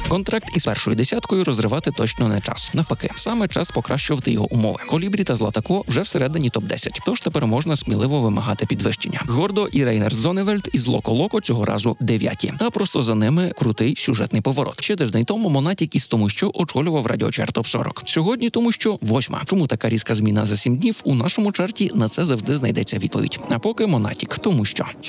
Контракт із першою десяткою розривати точно не час. Навпаки, саме час покращувати його умови. Колібрі та Златако вже всередині топ-10, тож тепер можна сміливо вимагати підвищення. Гордо і Рейнер Зоневельд із Локо-Локо цього разу 9-ті, а просто за ними крутий сюжетний поворот. Ще тиждень тому Монатік із Тому що очолював радіочарт топ-40. Сьогодні Тому що 8-ма. Чому така різка зміна за 7 днів? У нашому чарті на це завжди знайдеться відповідь. А поки Монатік Тому що.